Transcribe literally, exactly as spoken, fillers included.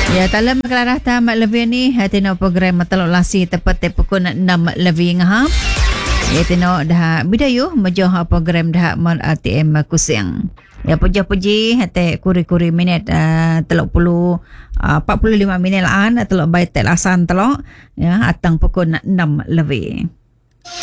Ya, dalam kelarah tamat lebih ni, tino program telok lasi tepat pukul enam lebih ngahap. Ya, tino dah bidayu majuh program dah mal R T M Kusing. Ya, puji-puji hati kuri-kuri minit uh, telok puluh uh, empat puluh lima minit lah telok baik tek lasan telok ya atang pukul enam lebih.